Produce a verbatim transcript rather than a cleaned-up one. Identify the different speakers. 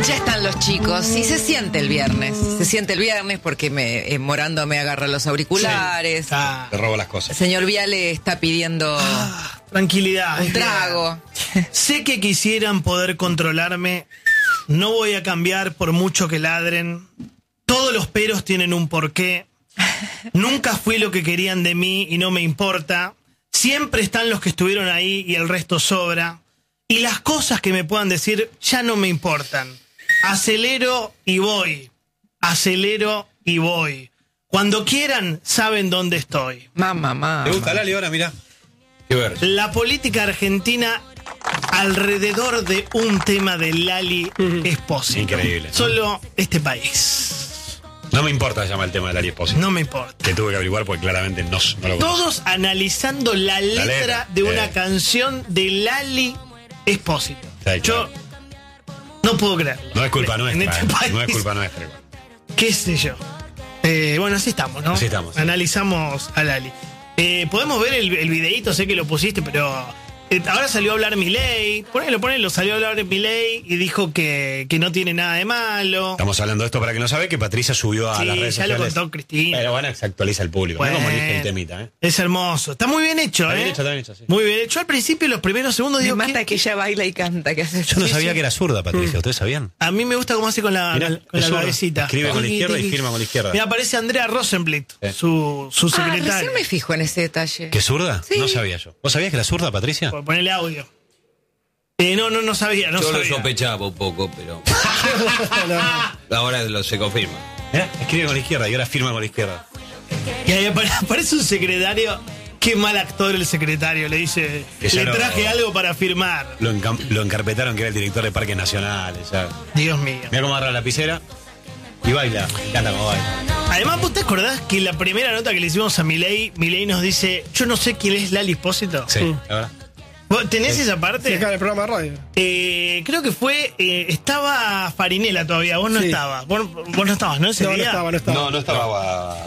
Speaker 1: Ya están los chicos y se siente el viernes. Se siente el viernes porque me, eh, Morando me agarra los auriculares.
Speaker 2: Sí. Ah.
Speaker 3: Te robo las cosas.
Speaker 1: El señor Viale está pidiendo
Speaker 2: Ah, tranquilidad.
Speaker 1: un trago.
Speaker 2: Sé que quisieran poder controlarme. No voy a cambiar por mucho que ladren. Todos los peros tienen un porqué. Nunca fui lo que querían de mí y no me importa. Siempre están los que estuvieron ahí y el resto sobra. Y las cosas que me puedan decir ya no me importan. Acelero y voy. Acelero y voy. Cuando quieran, saben dónde estoy.
Speaker 1: Mamá, mamá.
Speaker 3: ¿Te gusta Lali ahora? Mirá. Qué ver.
Speaker 2: La política argentina alrededor de un tema de Lali Espósito.
Speaker 3: Increíble.
Speaker 2: Solo este país.
Speaker 3: No me importa se llama el tema de Lali Espósito.
Speaker 2: No me importa.
Speaker 3: Que tuve que averiguar porque claramente no, no lo conozco.
Speaker 2: Todos analizando la letra,
Speaker 3: La letra,
Speaker 2: de una
Speaker 3: eh.
Speaker 2: canción de Lali Espósito.
Speaker 3: Sí,
Speaker 2: Yo
Speaker 3: claro.
Speaker 2: no puedo creerlo.
Speaker 3: No es culpa
Speaker 2: En
Speaker 3: nuestra.
Speaker 2: este
Speaker 3: eh.
Speaker 2: país,
Speaker 3: No es culpa nuestra.
Speaker 2: qué sé yo. Eh, bueno, así estamos, ¿no?
Speaker 3: Así estamos.
Speaker 2: Analizamos a Lali. Eh, Podemos ver el, el videíto, sé que lo pusiste, pero eh, ahora salió a hablar Milei. Ponelo, ponelo, salió a hablar Milei y dijo que, que no tiene nada de malo.
Speaker 3: Estamos hablando de esto para que no sabe que Patricia subió a
Speaker 2: Sí,
Speaker 3: las redes
Speaker 2: ya lo
Speaker 3: sociales.
Speaker 2: contó Cristina.
Speaker 3: Pero bueno, se actualiza el público.
Speaker 2: Bueno,
Speaker 3: No como elige el temita, ¿eh?
Speaker 2: es hermoso. Está muy bien hecho,
Speaker 3: Está
Speaker 2: ¿eh?
Speaker 3: bien hecho, está bien hecho, sí.
Speaker 2: Muy bien hecho. Al principio, los primeros segundos,
Speaker 1: Me
Speaker 2: digo,
Speaker 1: mata
Speaker 2: ¿qué-
Speaker 1: que ella baila y canta. Que hace
Speaker 3: Yo no
Speaker 2: Sí,
Speaker 3: sabía
Speaker 2: sí.
Speaker 3: que era zurda, Patricia. ¿Ustedes sabían?
Speaker 2: A mí me gusta cómo hace con la,
Speaker 3: Mirá,
Speaker 2: con
Speaker 3: es
Speaker 2: la
Speaker 3: zurda.
Speaker 2: cabecita.
Speaker 3: Escribe con la izquierda y
Speaker 2: Tiqui,
Speaker 3: firma con la izquierda.
Speaker 2: Mira, aparece Andrea Rosenblit,
Speaker 3: Sí.
Speaker 2: su, su
Speaker 1: Ah,
Speaker 2: secretaria.
Speaker 1: recién me fijo en ese detalle.
Speaker 3: ¿Que zurda?
Speaker 1: Sí.
Speaker 3: No sabía yo. ¿Vos sabías que era zurda, Patricia?
Speaker 2: Por ponerle audio. Eh, no, no, no sabía, no
Speaker 4: Yo lo
Speaker 2: sabía.
Speaker 4: sospechaba un poco, pero ahora lo se confirma.
Speaker 3: Mirá, escribe con la izquierda y ahora firma con la izquierda.
Speaker 2: Y ahí apare- aparece un secretario. Qué mal actor el secretario. Le dice,
Speaker 3: Que ya
Speaker 2: le
Speaker 3: lo-
Speaker 2: traje algo para firmar.
Speaker 3: Lo, encam- lo encarpetaron que era el director de Parques Nacionales. ¿Sabes?
Speaker 2: Dios mío.
Speaker 3: Mira cómo agarra la lapicera y baila. Me encanta cómo baila.
Speaker 2: Además, ¿vos te acordás que la primera nota que le hicimos a Milei, Milei nos dice, yo no sé quién es Lali Espósito?
Speaker 3: Sí, la verdad.
Speaker 2: ¿Vos tenés esa parte?
Speaker 5: Sí, acá en el programa de radio.
Speaker 2: Eh, creo que fue, eh, estaba Farinela todavía, vos no
Speaker 5: Sí.
Speaker 2: estabas, vos, vos no estabas, ¿no? Ese
Speaker 5: No, no
Speaker 2: día.
Speaker 5: estaba, no estaba.
Speaker 3: No, no estaba